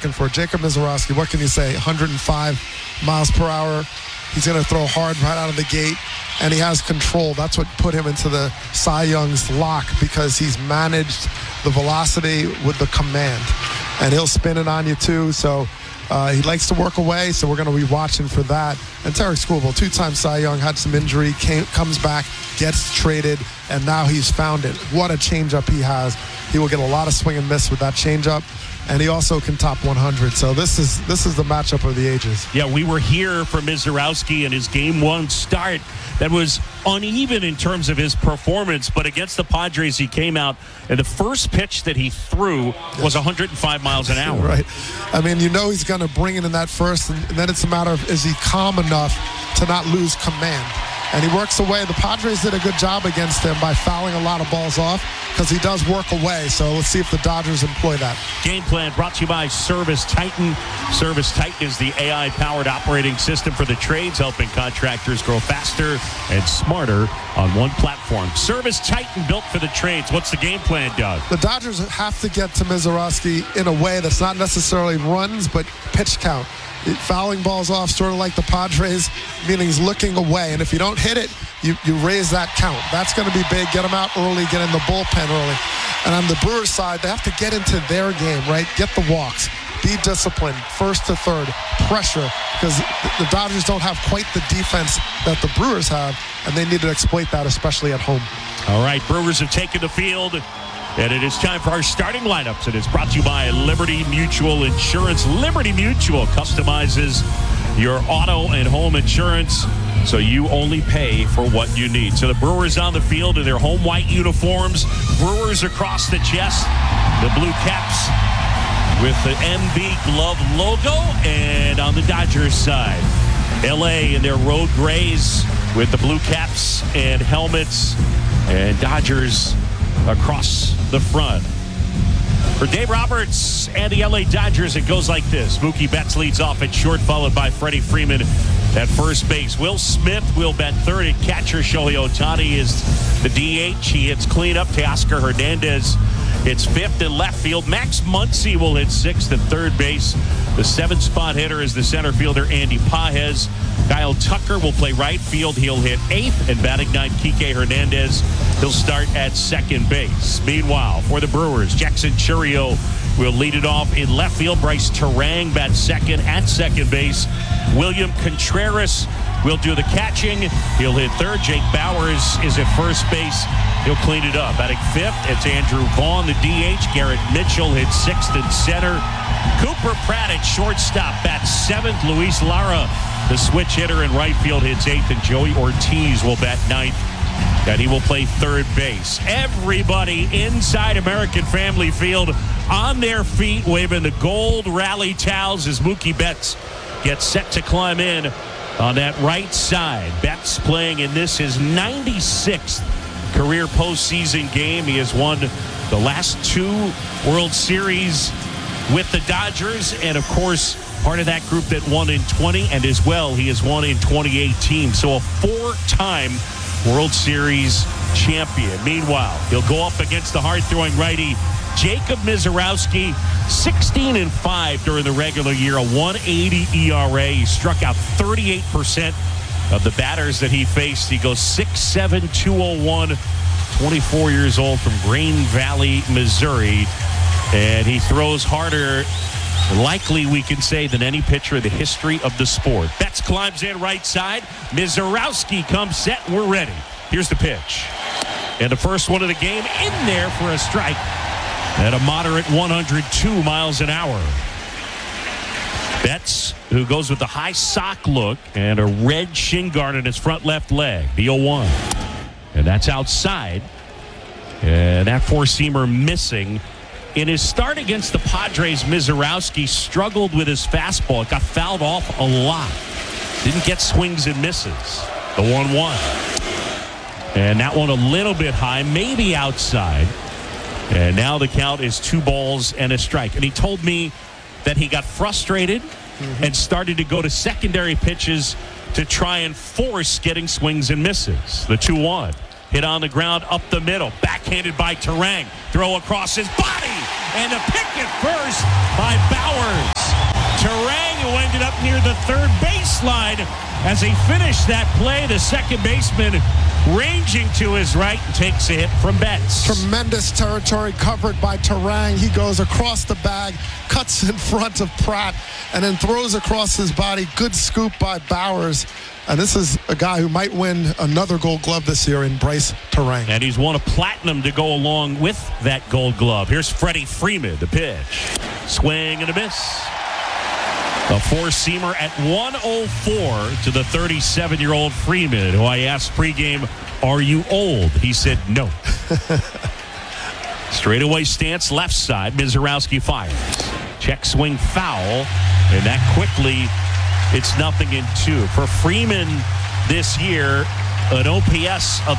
looking for. Jacob Misiorowski, what can you say? 105 miles per hour. He's going to throw hard right out of the gate, and he has control. That's what put him into the Cy Young's lock, because he's managed the velocity with the command, and he'll spin it on you too. So he likes to work away, so we're going to be watching for that. And Tarek Skubal, 2-time Cy Young, had some injury, comes back, gets traded, and now he's found it. What a changeup he has. He will get a lot of swing and miss with that changeup, and he also can top 100. So this is the matchup of the ages. Yeah, we were here for Misiorowski in his Game 1 start. That was uneven in terms of his performance, but against the Padres, he came out, and the first pitch that he threw was 105 miles an hour. Right. I mean, you know he's going to bring it in that first, and then it's a matter of, is he calm enough to not lose command? And he works away. The Padres did a good job against him by fouling a lot of balls off, because he does work away. So let's see if the Dodgers employ that. Game plan brought to you by Service Titan. Service Titan is the AI-powered operating system for the trades, helping contractors grow faster and smarter on one platform. Service Titan, built for the trades. What's the game plan, Doug? The Dodgers have to get to Misiorowski in a way that's not necessarily runs, but pitch count. Fouling balls off, sort of like the Padres, meaning he's looking away. And if you don't hit it, you raise that count. That's going to be big. Get them out early, get in the bullpen early. And on the Brewers side, they have to get into their game, right? Get the walks. Be disciplined, first to third, pressure, because the Dodgers don't have quite the defense that the Brewers have, and they need to exploit that, especially at home. All right, Brewers have taken the field. And it is time for our starting lineups. It is brought to you by Liberty Mutual Insurance. Liberty Mutual customizes your auto and home insurance, so you only pay for what you need. So the Brewers on the field in their home white uniforms. Brewers across the chest. The blue caps with the MB glove logo. And on the Dodgers side, LA in their road grays with the blue caps and helmets. And Dodgers across the front. For Dave Roberts and the LA Dodgers, it goes like this. Mookie Betts leads off at short, followed by Freddie Freeman at first base. Will Smith will bat third at catcher. Shohei Ohtani is the DH. He hits cleanup. Teoscar Hernandez hits fifth in left field. Max Muncy will hit sixth at third base. The seventh spot hitter is the center fielder, Andy Pages. Kyle Tucker will play right field. He'll hit eighth. And batting ninth, Kike Hernandez. He'll start at second base. Meanwhile, for the Brewers, Jackson Chourio will lead it off in left field. Bryce Terang bats second at second base. William Contreras will do the catching. He'll hit third. Jake Bowers is at first base. He'll clean it up. Batting fifth, it's Andrew Vaughn, the DH. Garrett Mitchell hits sixth and center. Cooper Pratt at shortstop bats seventh. Luis Lara, the switch hitter in right field, hits eighth. And Joey Ortiz will bat ninth. And he will play third base. Everybody inside American Family Field on their feet, waving the gold rally towels as Mookie Betts gets set to climb in on that right side. Betts playing in this his 96th career postseason game. He has won the last two World Series with the Dodgers, and of course part of that group that won in 20, and as well he has won in 2018. So a four-time World Series champion. Meanwhile, he'll go up against the hard-throwing righty Jacob Misiorowski, 16-5 during the regular year, a 1.80 ERA. He struck out 38% of the batters that he faced. He goes 6'7", 201, 24 years old, from Green Valley, Missouri. And he throws harder, likely we can say, than any pitcher in the history of the sport. Betts climbs in right side. Misiorowski comes set. We're ready. Here's the pitch. And the first one of the game in there for a strike at a moderate 102 miles an hour. Betts, who goes with the high sock look and a red shin guard on his front left leg. The 0-1. And that's outside. And that four-seamer missing. In his start against the Padres, Misiorowski struggled with his fastball. It got fouled off a lot. Didn't get swings and misses. The 1-1. And that one a little bit high, maybe outside. And now the count is 2 balls and a strike. And he told me that he got frustrated and started to go to secondary pitches to try and force getting swings and misses. The 2-1. Hit on the ground up the middle. Backhanded by Terang. Throw across his body. And a pick at first by Bowers. baseline as he finished that play. The second baseman ranging to his right and takes a hit from Betts. Tremendous territory covered by Turang. He goes across the bag, cuts in front of Pratt, and then throws across his body. Good scoop by Bowers. And this is a guy who might win another Gold Glove this year in Bryce Turang. And he's won a platinum to go along with that Gold Glove. Here's Freddie Freeman, the pitch. Swing and a miss. A four-seamer at 104 to the 37-year-old Freeman, who I asked pregame, are you old? He said no. Straightaway stance left side. Mizorowski fires. Check swing foul. And that quickly, it's 0-2. For Freeman this year, an OPS of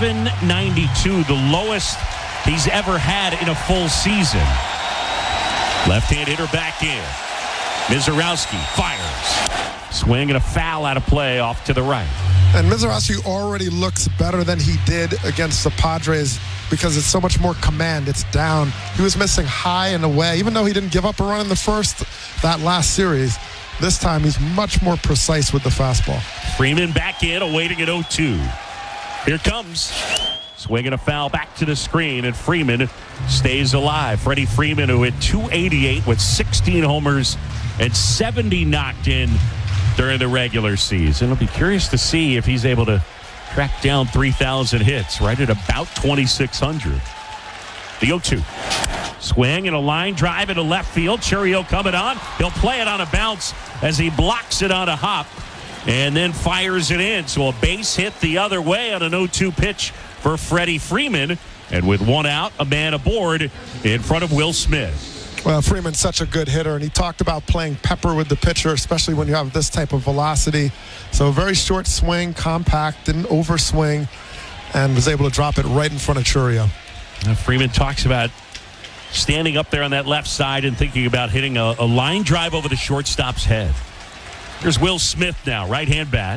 792, the lowest he's ever had in a full season. Left-hand hitter back in. Mizorowski fires. Swing and a foul out of play off to the right. And Mizorowski already looks better than he did against the Padres because it's so much more command. It's down. He was missing high and away. Even though he didn't give up a run in the first, that last series, this time he's much more precise with the fastball. Freeman back in, awaiting at 0-2. Here comes. Swinging a foul back to the screen, and Freeman stays alive. Freddie Freeman, who hit .288 with 16 homers and 70 knocked in during the regular season. I'll be curious to see if he's able to track down 3,000 hits, right at about 2,600. The 0-2. Swing and a line drive into left field. Chourio coming on. He'll play it on a bounce as he blocks it on a hop and then fires it in. So a base hit the other way on an 0-2 pitch for Freddie Freeman. And with one out, a man aboard in front of Will Smith. Well, Freeman's such a good hitter, and he talked about playing pepper with the pitcher, especially when you have this type of velocity. So a very short swing, compact, didn't overswing, and was able to drop it right in front of Chourio. Freeman talks about standing up there on that left side and thinking about hitting a line drive over the shortstop's head. Here's Will Smith now, right-hand bat.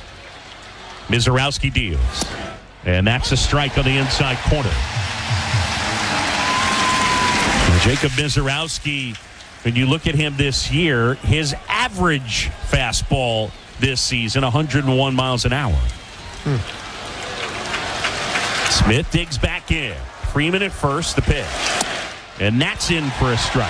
Mizorowski deals. And that's a strike on the inside corner. Jacob Mizorowski, when you look at him this year, his average fastball this season, 101 miles an hour. Smith digs back in. Freeman at first, the pitch. And that's in for a strike.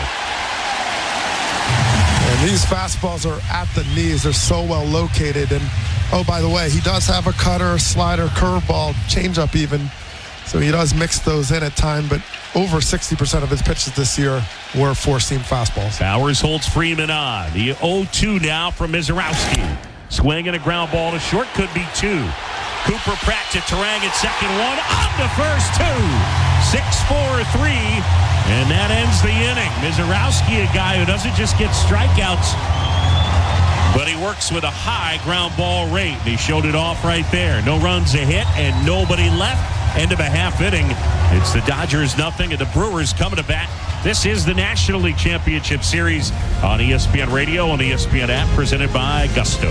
And these fastballs are at the knees. They're so well located. And, oh, by the way, he does have a cutter, slider, curveball, changeup even. So he does mix those in at time, but over 60% of his pitches this year were four-seam fastballs. Bowers holds Freeman on. The 0-2 now from Mizorowski. Swing and a ground ball to short, could be two. Cooper Pratt to Turang at second, one. On to first, two. 6-4-3. And that ends the inning. Mizorowski, a guy who doesn't just get strikeouts, but he works with a high ground ball rate. He showed it off right there. No runs a hit and nobody left. End of a half inning. It's the Dodgers 0 and the Brewers coming to bat. This is the National League Championship Series on ESPN Radio and the ESPN app, presented by Gusto.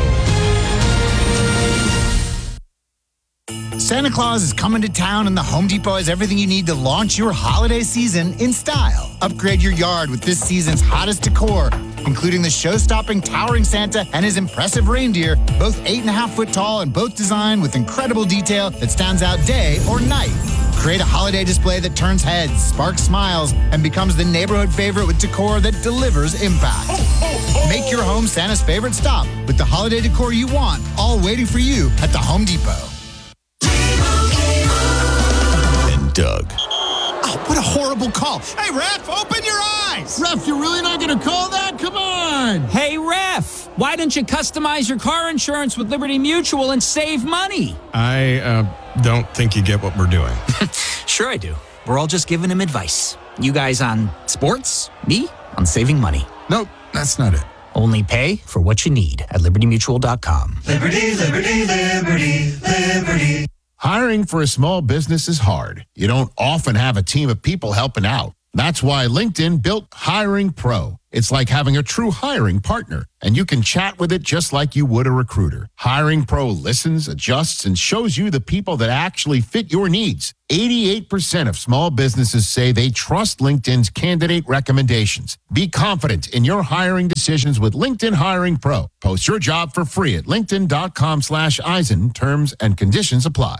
Santa Claus is coming to town, and the Home Depot has everything you need to launch your holiday season in style. Upgrade your yard with this season's hottest decor, including the show-stopping towering Santa and his impressive reindeer, both 8.5 foot tall and both designed with incredible detail that stands out day or night. Create a holiday display that turns heads, sparks smiles, and becomes the neighborhood favorite with decor that delivers impact. Make your home Santa's favorite stop with the holiday decor you want, all waiting for you at the Home Depot. And Doug. Oh, what a horrible call. Hey, ref, open your eyes. Ref, you're really not going to call that? Come on. Hey, ref, why don't you customize your car insurance with Liberty Mutual and save money? I don't think you get what we're doing. Sure I do. We're all just giving him advice. You guys on sports, me on saving money. Nope, that's not it. Only pay for what you need at libertymutual.com. Liberty, liberty, liberty, liberty. Hiring for a small business is hard. You don't often have a team of people helping out. That's why LinkedIn built Hiring Pro. It's like having a true hiring partner, and you can chat with it just like you would a recruiter. Hiring Pro listens, adjusts, and shows you the people that actually fit your needs. 88% of small businesses say they trust LinkedIn's candidate recommendations. Be confident in your hiring decisions with LinkedIn Hiring Pro. Post your job for free at linkedin.com/Eisen. Terms and conditions apply.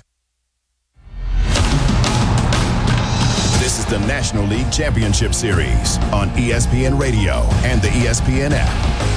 This is the National League Championship Series on ESPN Radio and the ESPN app.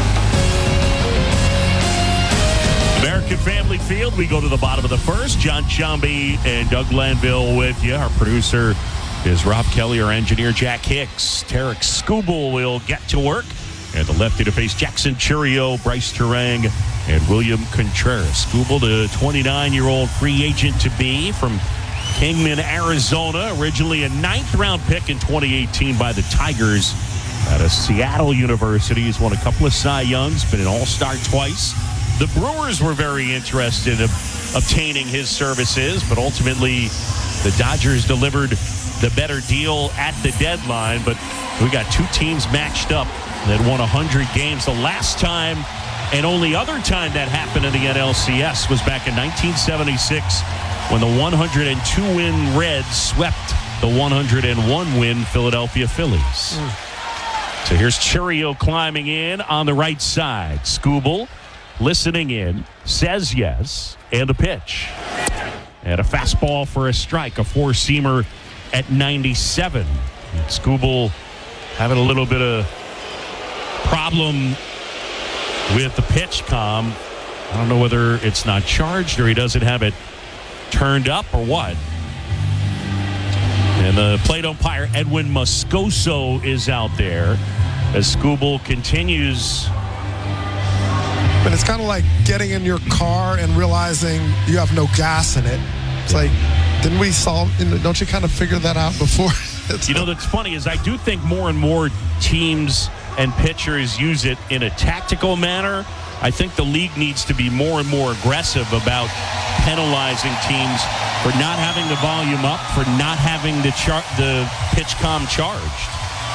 American Family Field, we go to the bottom of the first. John Chomby and Doug Lanville with you. Our producer is Rob Kelly. Our engineer, Jack Hicks. Tarek Skubal will get to work. And the lefty to face Jackson Chourio, Bryce Turang, and William Contreras. Skubal, the 29-year-old free agent to be from Kingman, Arizona, originally a 9th-round pick in 2018 by the Tigers out of Seattle University. He's won a couple of Cy Youngs, been an All-Star twice. The Brewers were very interested in obtaining his services, but ultimately the Dodgers delivered the better deal at the deadline. But we got two teams matched up that won 100 games. The last time and only other time that happened in the NLCS was back in 1976 when the 102-win Reds swept the 101-win Philadelphia Phillies. So here's Chourio climbing in on the right side. Skubal listening in, says yes, and a pitch. And a fastball for a strike, a four-seamer at 97. Skubal having a little bit of problem with the pitch comm. I don't know whether it's not charged or he doesn't have it turned up or what. And the plate umpire, Edwin Moscoso, is out there as Skubal continues. But it's kind of like getting in your car and realizing you have no gas in it. It's like, didn't we solve, don't you kind of figure that out before? You know, that's funny is I do think more and more teams and pitchers use it in a tactical manner. I think the league needs to be more and more aggressive about penalizing teams for not having the volume up, for not having the pitch comm charged.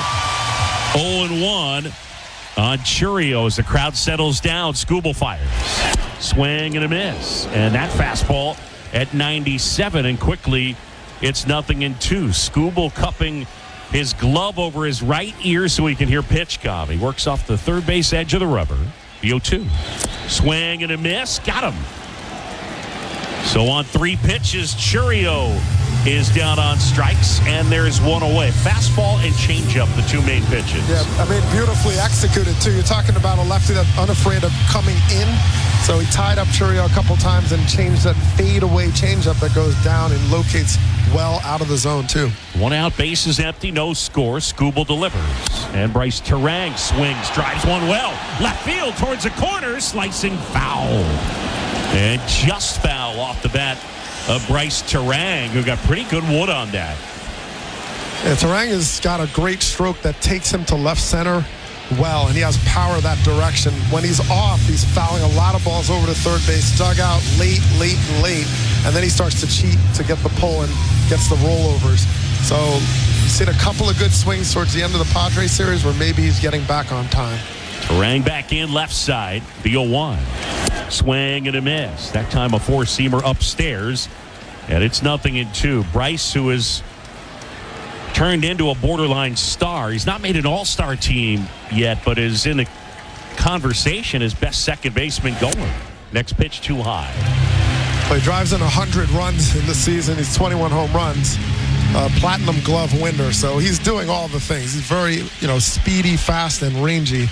0-1 on Chourio as the crowd settles down. Skubal fires. Swing and a miss. And that fastball at 97, and quickly it's 0-2. Skubal cupping his glove over his right ear so he can hear pitch comm. He works off the third base edge of the rubber. The 0-2. Swing and a miss. Got him. So on 3 pitches, Chourio is down on strikes, and there's one away. Fastball and changeup, the two main pitches. Yeah, I mean, beautifully executed, too. You're talking about a lefty that's unafraid of coming in. So he tied up Chourio a couple times and changed that fadeaway changeup that goes down and locates well out of the zone, too. 1 out, base is empty, no score. Skubal delivers. And Bryce Turang swings, drives one well. Left field towards the corner, slicing foul. And just foul off the bat of Bryce Turang, who got pretty good wood on that. Yeah, Turang has got a great stroke that takes him to left center well, and he has power that direction. When he's off, he's fouling a lot of balls over to third base, dugout late, and then he starts to cheat to get the pull and gets the rollovers. So you've seen a couple of good swings towards the end of the Padres series where maybe he's getting back on time. Turang back in left side, the 0-1. Swing and a miss. That time a four-seamer upstairs, and it's 0-2. Bryce, who has turned into a borderline star. He's not made an all-star team yet, but is in the conversation as best second baseman going. Next pitch too high. Well, he drives in 100 runs in the season. He's 21 home runs. Platinum glove winner, so he's doing all the things. He's very, speedy, fast, and rangy.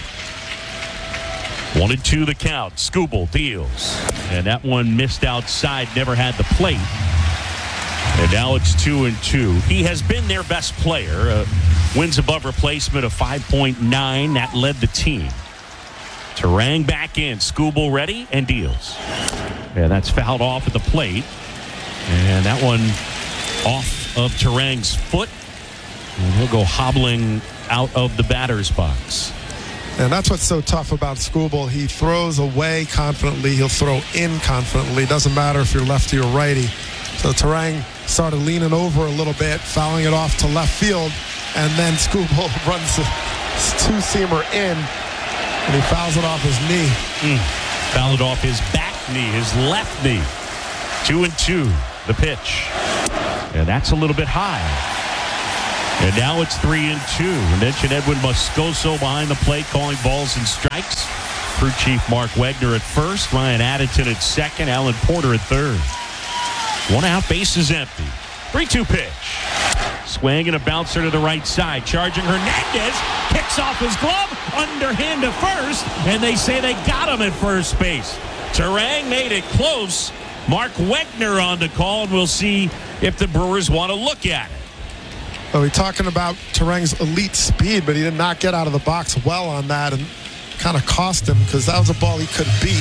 1-2 the count. Skubal deals. And that one missed outside, never had the plate. And now it's 2-2. He has been their best player. Wins above replacement of 5.9. That led the team. Turang back in. Skubal ready and deals. And that's fouled off at the plate. And that one off of Turang's foot. And he'll go hobbling out of the batter's box. And that's what's so tough about Skubal. He throws away confidently. He'll throw in confidently. Doesn't matter if you're lefty or righty. So Turang started leaning over a little bit, fouling it off to left field, and then Skubal two-seamer in, and he fouls it off his knee. Fouled it off his back knee, his left knee. 2-2, the pitch. And that's a little bit high. And now it's 3-2. We mentioned Edwin Moscoso behind the plate calling balls and strikes. Crew chief Mark Wegner at first, Ryan Addington at second, Alan Porter at third. 1 out, bases empty. 3-2 pitch. Swing and a bouncer to the right side. Charging Hernandez. Kicks off his glove. Underhand to first. And they say they got him at first base. Turang made it close. Mark Wegner on the call, and we'll see if the Brewers want to look at it. Well, we're talking about Turang's elite speed, but he did not get out of the box well on that and kind of cost him because that was a ball he could beat.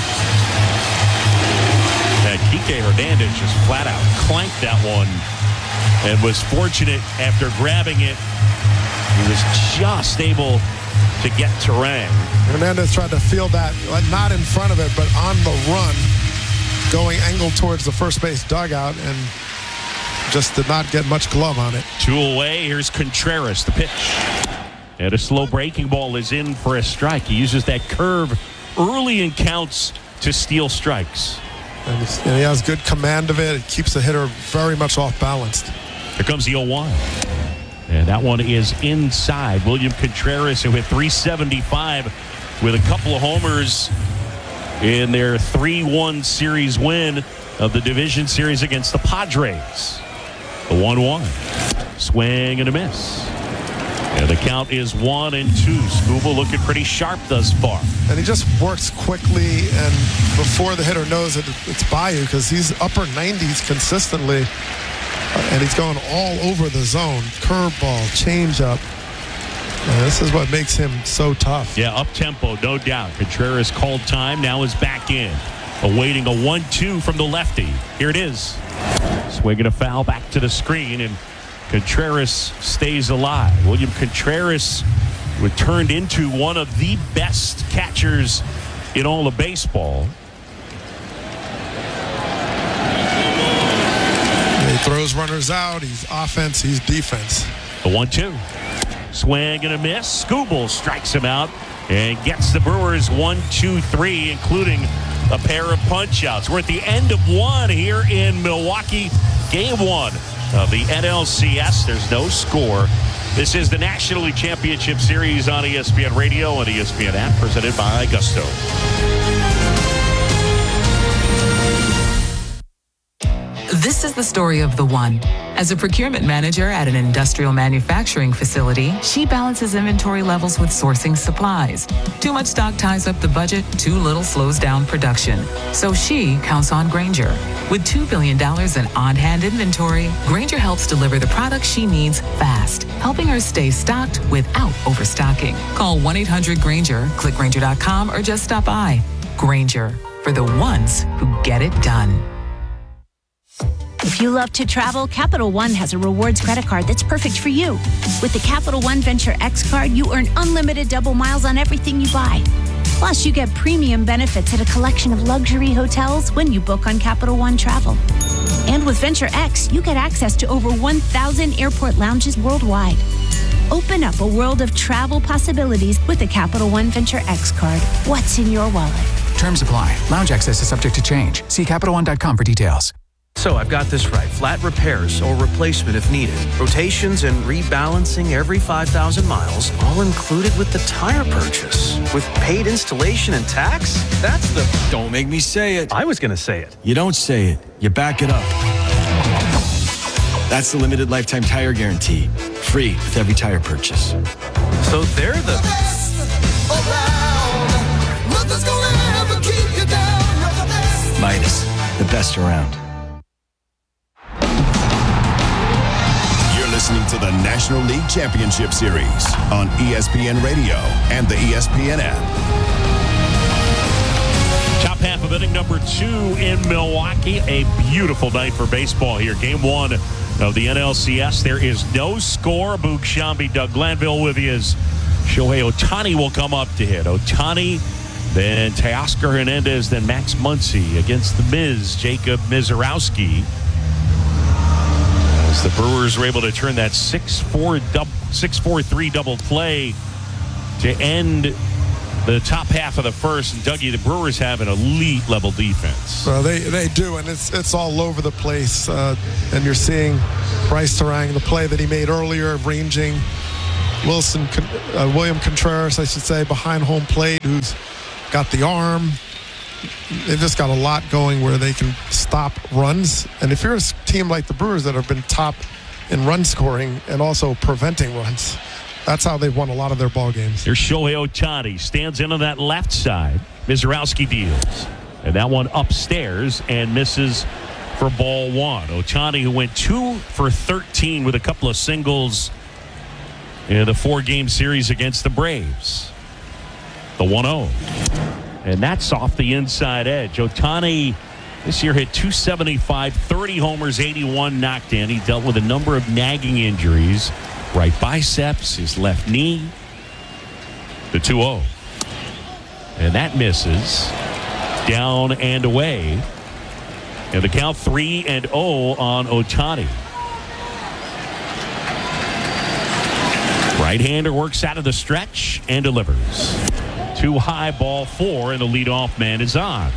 And Kike Hernandez just flat out clanked that one and was fortunate after grabbing it. He was just able to get Turang. Hernandez tried to field that, not in front of it, but on the run, going angled towards the first base dugout, and just did not get much glove on it. 2 away. Here's Contreras, the pitch. And a slow breaking ball is in for a strike. He uses that curve early in counts to steal strikes. And he has good command of it. It keeps the hitter very much off balanced. Here comes the 0-1. And that one is inside. William Contreras, who hit .375 with a couple of homers in their 3-1 series win of the division series against the Padres. The 1-1. Swing and a miss. And the count is 1-2. Skubal looking pretty sharp thus far. And he just works quickly and before the hitter knows it, it's by you because he's upper 90s consistently. And he's going all over the zone. Curveball, changeup. And this is what makes him so tough. Yeah, up-tempo, no doubt. Contreras called time, now is back in. Awaiting a 1-2 from the lefty. Here it is. Swinging a foul back to the screen, and Contreras stays alive. William Contreras was turned into one of the best catchers in all of baseball. He throws runners out. He's offense. He's defense. The 1-2. Swing and a miss. Skubal strikes him out and gets the Brewers 1-2-3, including a pair of punch-outs. We're at the end of one here in Milwaukee. Game 1 of the NLCS. There's no score. This is the National League Championship Series on ESPN Radio and ESPN app, presented by Gusto. This is the story of the one. As a procurement manager at an industrial manufacturing facility, she balances inventory levels with sourcing supplies. Too much stock ties up the budget, too little slows down production. So she counts on Grainger. With $2 billion in on-hand inventory, Grainger helps deliver the products she needs fast, helping her stay stocked without overstocking. Call 1-800-GRAINGER, click Grainger.com, or just stop by. Grainger, for the ones who get it done. If you love to travel, Capital One has a rewards credit card that's perfect for you. With the Capital One Venture X card, you earn unlimited double miles on everything you buy. Plus, you get premium benefits at a collection of luxury hotels when you book on Capital One Travel. And with Venture X, you get access to over 1,000 airport lounges worldwide. Open up a world of travel possibilities with the Capital One Venture X card. What's in your wallet? Terms apply. Lounge access is subject to change. See CapitalOne.com for details. So I've got this right. Flat repairs or replacement if needed. Rotations and rebalancing every 5,000 miles, all included with the tire purchase. With paid installation and tax? That's the... Don't make me say it. I was going to say it. You don't say it. You back it up. That's the limited lifetime tire guarantee. Free with every tire purchase. So they're the... Midas, the best around. Listening to the National League Championship Series on ESPN Radio and the ESPN app. Top half of inning number 2 in Milwaukee. A beautiful night for baseball here. Game 1 of the NLCS. There is no score. Boog Sciambi, Doug Glanville with you as Shohei Ohtani will come up to hit. Ohtani, then Teoscar Hernandez, then Max Muncy against the Miz, Jacob Mizorowski. The Brewers were able to turn that 6-4-3 double play to end the top half of the first. And Dougie, the Brewers have an elite level defense. Well, they do, and it's all over the place. And you're seeing Bryce Terang, the play that he made earlier, ranging William Contreras, I should say, behind home plate, who's got the arm. They've just got a lot going where they can stop runs. And if you're a team like the Brewers that have been top in run scoring and also preventing runs, that's how they've won a lot of their ball games. Here's Shohei Ohtani, stands in on that left side. Mizorowski deals. And that one upstairs and misses for ball one. Ohtani, who went 2 for 13 with a couple of singles in the 4-game series against the Braves. The 1-0. And that's off the inside edge. Ohtani this year hit .275, 30 homers, 81 knocked in. He dealt with a number of nagging injuries. Right biceps, his left knee. The 2-0. And that misses. Down and away. And the count 3-0 on Ohtani. Right-hander works out of the stretch and delivers. Too high, ball 4, and the leadoff man is on.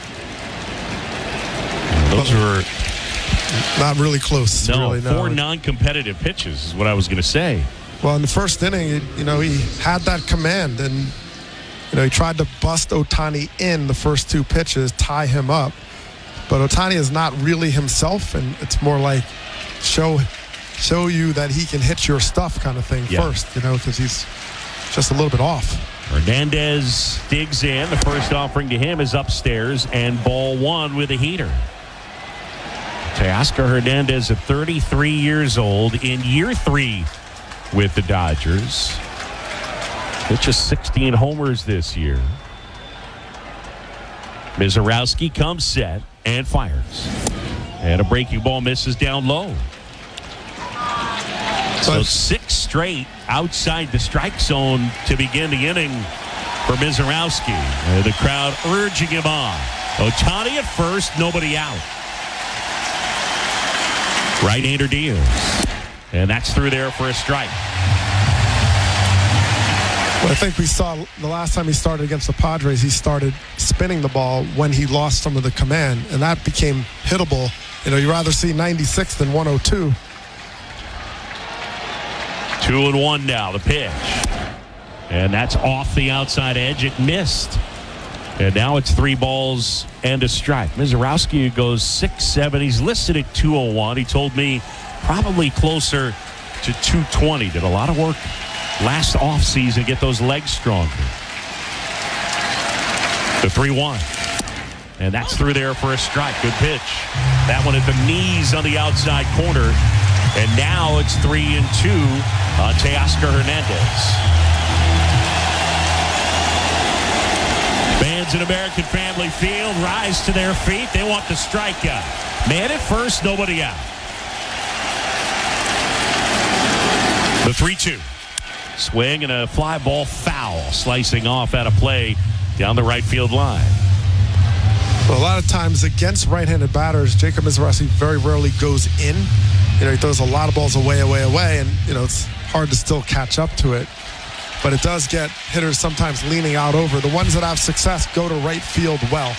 And those were not really close. No, really, 4 non-competitive pitches is what I was going to say. Well, in the first inning, he had that command, and he tried to bust Ohtani in the first 2 pitches, tie him up. But Ohtani is not really himself, and it's more like show you that he can hit your stuff kind of thing first, because he's just a little bit off. Hernandez digs in. The first offering to him is upstairs, and ball 1 with a heater. Teoscar Hernandez at 33 years old in year 3 with the Dodgers. Pitches 16 homers this year. Mizorowski comes set and fires. And a breaking ball misses down low. So 6 straight outside the strike zone to begin the inning for Mizorowski. The crowd urging him on. Ohtani at first, nobody out. Right-hander deals. And that's through there for a strike. Well, I think we saw the last time he started against the Padres, he started spinning the ball when he lost some of the command, and that became hittable. You'd rather see 96 than 102. 2-1 now, the pitch. And that's off the outside edge. It missed. And now it's 3 balls and a strike. Mizorowski goes 6-7. He's listed at 201. He told me probably closer to 220. Did a lot of work last offseason, get those legs stronger. The 3-1. And that's through there for a strike. Good pitch. That one at the knees on the outside corner. And now it's 3-2 on Teoscar Hernandez. Fans in American Family Field rise to their feet. They want the strikeout. Man at first, nobody out. The 3-2. Swing and a fly ball foul, slicing off out of play down the right field line. Well, a lot of times against right-handed batters, Jacob Mizorowski very rarely goes in. He throws a lot of balls away, and, it's hard to still catch up to it. But it does get hitters sometimes leaning out over. The ones that have success go to right field well.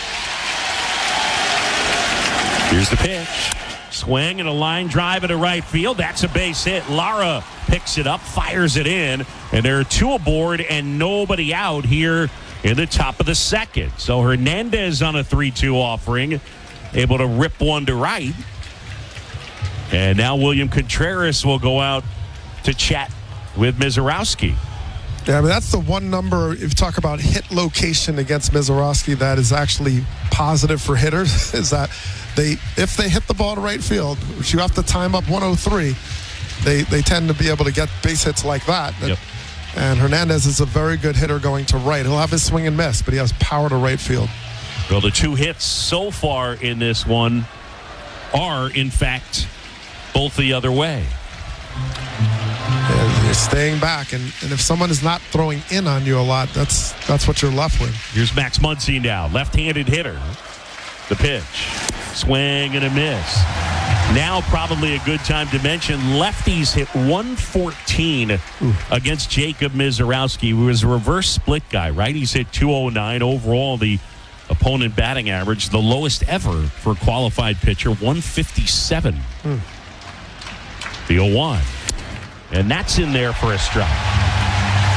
Here's the pitch. Swing and a line drive into right field. That's a base hit. Lara picks it up, fires it in, and there are 2 aboard and nobody out here in the top of the second. So Hernandez on a 3-2 offering, able to rip one to right. And now William Contreras will go out to chat with Mizorowski. Yeah, that's the one number, if you talk about hit location against Mizorowski, that is actually positive for hitters, is that if they hit the ball to right field, which you have to time up 103, they tend to be able to get base hits like that. Yep. And Hernandez is a very good hitter going to right. He'll have his swing and miss, but he has power to right field. Well, the 2 hits so far in this one are, in fact, both the other way. And you're staying back, and if someone is not throwing in on you a lot, that's what you're left with. Here's Max Muncy now, left-handed hitter. The pitch, swing and a miss. Now probably a good time to mention lefties hit 114 against Jacob Mizorowski, who is a reverse split guy. Righties hit 209 overall. The opponent batting average, the lowest ever for a qualified pitcher, 157. The 0-1. And that's in there for a strike.